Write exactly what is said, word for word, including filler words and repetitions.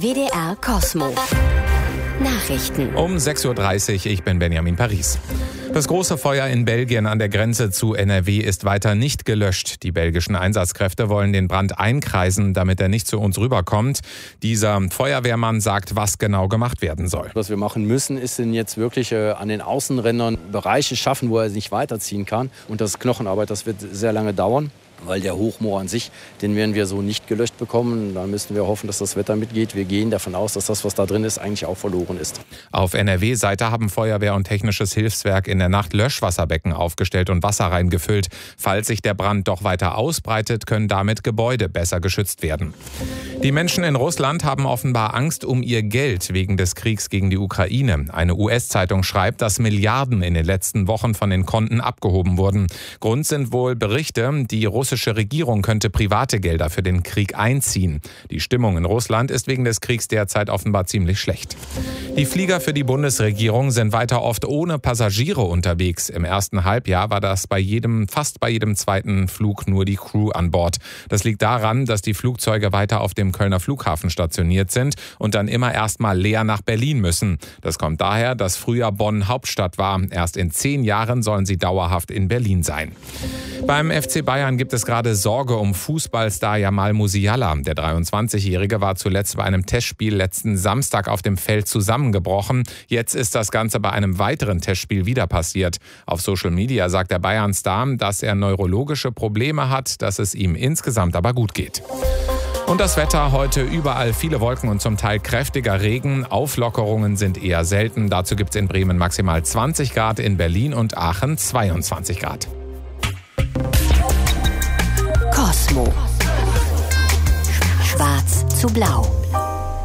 W D R Kosmo. Nachrichten. Um sechs Uhr dreißig, ich bin Benjamin Paris. Das große Feuer in Belgien an der Grenze zu N R W ist weiter nicht gelöscht. Die belgischen Einsatzkräfte wollen den Brand einkreisen, damit er nicht zu uns rüberkommt. Dieser Feuerwehrmann sagt, was genau gemacht werden soll. Was wir machen müssen, ist denn jetzt wirklich äh, an den Außenrändern Bereiche schaffen, wo er nicht weiterziehen kann. Und das ist Knochenarbeit, das wird sehr lange dauern. Weil der Hochmoor an sich, den werden wir so nicht gelöscht bekommen. Da müssen wir hoffen, dass das Wetter mitgeht. Wir gehen davon aus, dass das, was da drin ist, eigentlich auch verloren ist. Auf N R W-Seite haben Feuerwehr und Technisches Hilfswerk in der Nacht Löschwasserbecken aufgestellt und Wasser reingefüllt. Falls sich der Brand doch weiter ausbreitet, können damit Gebäude besser geschützt werden. Die Menschen in Russland haben offenbar Angst um ihr Geld wegen des Kriegs gegen die Ukraine. Eine U S-Zeitung schreibt, dass Milliarden in den letzten Wochen von den Konten abgehoben wurden. Grund sind wohl Berichte, die russische Regierung könnte private Gelder für den Krieg einziehen. Die Stimmung in Russland ist wegen des Kriegs derzeit offenbar ziemlich schlecht. Die Flieger für die Bundesregierung sind weiter oft ohne Passagiere unterwegs. Im ersten Halbjahr war das bei jedem, fast bei jedem zweiten Flug nur die Crew an Bord. Das liegt daran, dass die Flugzeuge weiter auf dem Kölner Flughafen stationiert sind und dann immer erst mal leer nach Berlin müssen. Das kommt daher, dass früher Bonn Hauptstadt war. Erst in zehn Jahren sollen sie dauerhaft in Berlin sein. Beim F C Bayern gibt es gerade Sorge um Fußballstar Jamal Musiala. Der dreiundzwanzigjährige war zuletzt bei einem Testspiel letzten Samstag auf dem Feld zusammengebrochen. Jetzt ist das Ganze bei einem weiteren Testspiel wieder passiert. Auf Social Media sagt der Bayern-Star, dass er neurologische Probleme hat, dass es ihm insgesamt aber gut geht. Und das Wetter heute überall viele Wolken und zum Teil kräftiger Regen. Auflockerungen sind eher selten. Dazu gibt es in Bremen maximal zwanzig Grad, in Berlin und Aachen zweiundzwanzig Grad. Kosmo. Schwarz zu blau.